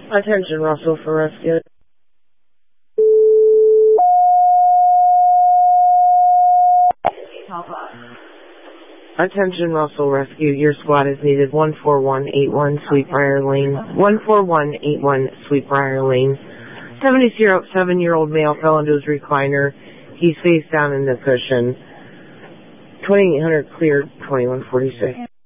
Attention, Russell, for rescue. Attention, Russell Rescue. Your squad is needed. 14181 Sweetbriar Lane. 14181 Sweetbriar Lane. 77-year-old male fell into his recliner. He's face down in the cushion. 2800 cleared. 2146.